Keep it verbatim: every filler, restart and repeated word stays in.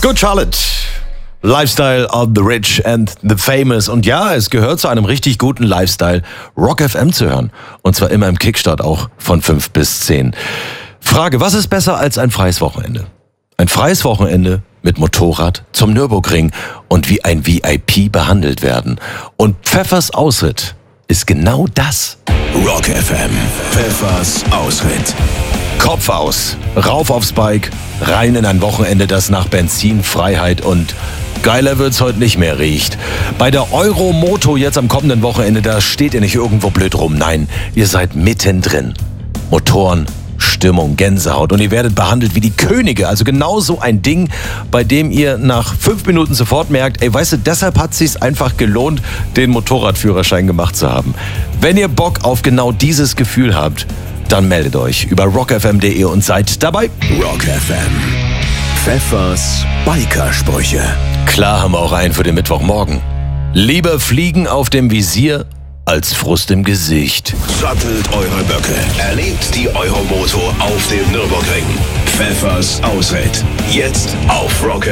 Good Charlotte. Lifestyle of the Rich and the Famous. Und ja, es gehört zu einem richtig guten Lifestyle, Rock F M zu hören. Und zwar immer im Kickstart, auch von fünf bis zehn. Frage, was ist besser als ein freies Wochenende? Ein freies Wochenende mit Motorrad zum Nürburgring und wie ein V I P behandelt werden. Und Pfeffers Ausritt ist genau das. Rock F M, Pfeffers Ausritt. Kopf aus, rauf aufs Bike, rein in ein Wochenende, das nach Benzin, Freiheit und geiler wird's heute nicht mehr riecht. Bei der Euromoto jetzt am kommenden Wochenende, da steht ihr nicht irgendwo blöd rum. Nein, ihr seid mittendrin. Motoren, Stimmung, Gänsehaut und ihr werdet behandelt wie die Könige. Also genau so ein Ding, bei dem ihr nach fünf Minuten sofort merkt, ey, weißt du, deshalb hat es sich einfach gelohnt, den Motorradführerschein gemacht zu haben. Wenn ihr Bock auf genau dieses Gefühl habt, dann meldet euch über rock f m punkt d e und seid dabei. Rock F M, Pfeffers Bikersprüche. Klar haben wir auch einen für den Mittwochmorgen. Lieber Fliegen auf dem Visier als Frust im Gesicht. Sattelt eure Böcke. Erlebt die Euromoto auf dem Nürburgring. Pfeffers Ausritt. Jetzt auf Rock